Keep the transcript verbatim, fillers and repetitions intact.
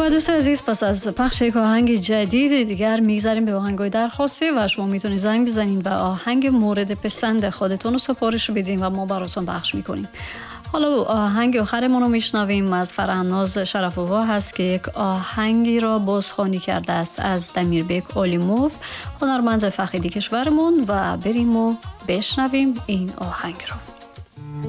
و دوست عزیز، پس از پخش یک آهنگ جدید دیگر میگذاریم به آهنگای درخواستی و شما میتونید زنگ بزنید و آهنگ مورد پسند خودتون رو سفارش بدین و ما براتون پخش میکنیم. حالا آهنگ آخرمون رو میشنویم از فرهناز شرف‌آوا هست که یک آهنگی را بازخوانی کرده است از دمیربک اولیموف، هنرمند فخیدی کشورمون، و بریم و بشنویم این آهنگ رو.